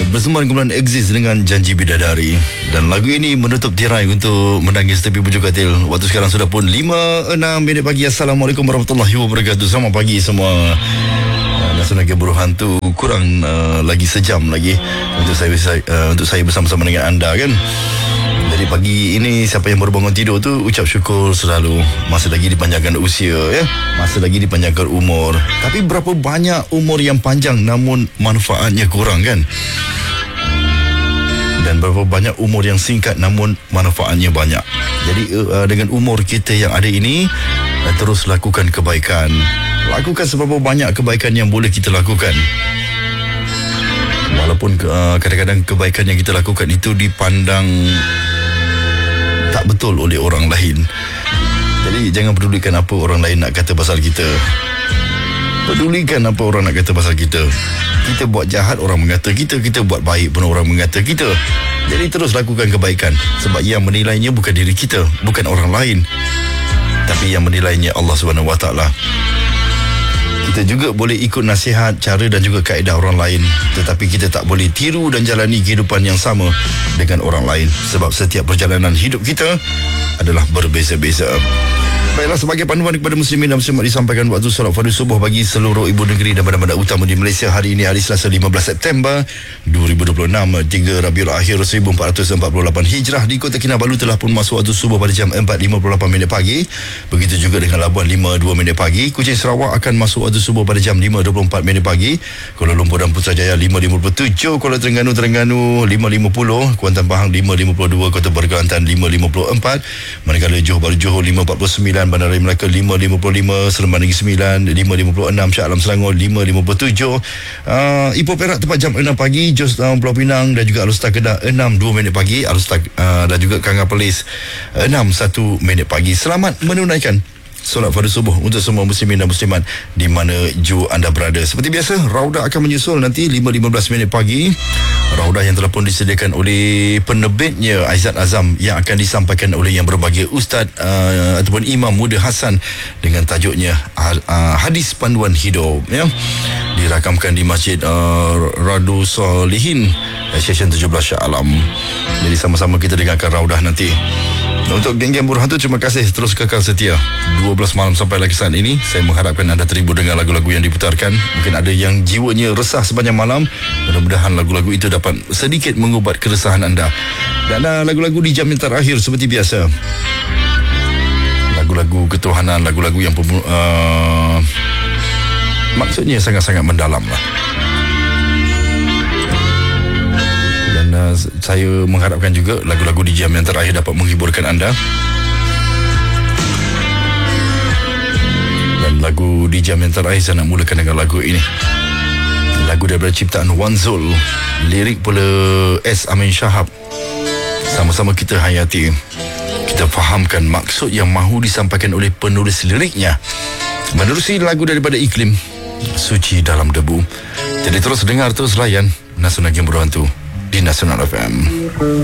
Bersama kumpulan Exist dengan Janji Bidadari. Dan lagu ini menutup tirai untuk menangis tepi bujur katil. Waktu sekarang sudah pun 5:06 pagi. Assalamualaikum warahmatullahi wabarakatuh. Selamat pagi semua. Nasional Buruh Hantu kurang lagi sejam lagi untuk saya bersama-sama dengan anda kan. Jadi pagi ini siapa yang baru bangun tidur tu ucap syukur selalu. Masih lagi dipanjangkan usia ya. Masih lagi dipanjangkan umur. Tapi berapa banyak umur yang panjang namun manfaatnya kurang kan? Dan berapa banyak umur yang singkat namun manfaatnya banyak. Jadi dengan umur kita yang ada ini, terus lakukan kebaikan. Lakukan seberapa banyak kebaikan yang boleh kita lakukan. Walaupun kadang-kadang kebaikan yang kita lakukan itu dipandang tak betul oleh orang lain. Jadi jangan pedulikan apa orang lain nak kata pasal kita. Pedulikan apa orang nak kata pasal kita. Kita buat jahat orang mengata kita, kita buat baik pun orang mengata kita. Jadi terus lakukan kebaikan. Sebab yang menilainya bukan diri kita, bukan orang lain, tapi yang menilainya Allah SWT. Kita juga boleh ikut nasihat, cara dan juga kaedah orang lain, tetapi kita tak boleh tiru dan jalani kehidupan yang sama dengan orang lain. Sebab setiap perjalanan hidup kita adalah berbeza-beza. Baiklah, sebagai panduan kepada muslimin dan muslimat disampaikan waktu solat fardu subuh bagi seluruh ibu negeri dan bandar-bandar utama di Malaysia. Hari ini hari Selasa 15 September 2026, 3 Rabiul Akhir 1448 Hijrah. Di Kota Kinabalu telah pun masuk waktu subuh pada jam 4.58 pagi. Begitu juga dengan Labuan 5.02 pagi. Kuching Sarawak akan masuk waktu subuh pada jam 5.24 pagi. Kuala Lumpur dan Putrajaya 5.57, Kuala Terengganu 5.50, Kuantan Pahang 5.52, Kota Berkelantan 5.54, manakala Johor Bahru Johor 5.49, Bandar Raya Melaka 5.55, Seremban Negeri 9 5.56, Shah Alam Selangor 5.57, Ipoh Perak tepat jam 6 pagi, Jos Pulau Pinang dan juga Alustar Kedah 6.02 pagi, Alustar dan juga Kanggar Perlis 6.1 pagi. Selamat menunaikan solat fardu subuh untuk semua muslimin dan muslimat di mana ju anda berada. Seperti biasa, Raudah akan menyusul nanti 5.15 pagi. Raudah yang telah pun disediakan oleh penerbitnya Aizat Azam, yang akan disampaikan oleh yang berbahagia Ustaz ataupun Imam Muda Hasan dengan tajuknya Hadis Panduan Hidup ya. Dirakamkan di Masjid Radu Solihin, session 17 Shah Alam. Jadi sama-sama kita dengarkan Raudah nanti. Untuk geng-geng Buruh Hantu, terima kasih terus kekal setia 12 malam sampai lagi saat ini. Saya mengharapkan anda terhibur dengan lagu-lagu yang diputarkan. Mungkin ada yang jiwanya resah sepanjang malam. Mudah-mudahan lagu-lagu itu dapat sedikit mengubat keresahan anda. Dan lagu-lagu di jam yang terakhir seperti biasa, lagu-lagu ketuhanan, lagu-lagu yang maksudnya sangat-sangat mendalam lah. Saya mengharapkan juga lagu-lagu di jam yang terakhir dapat menghiburkan anda. Dan lagu di jam yang terakhir saya nak mulakan dengan lagu ini. Lagu daripada ciptaan Wan Zul, lirik pula S. Amin Shahab. Sama-sama kita hayati, kita fahamkan maksud yang mahu disampaikan oleh penulis liriknya menerusi lagu daripada Iklim, Suci Dalam Debu. Jadi terus dengar, terus layan Nasional Buruh Hantu di Nasional FM.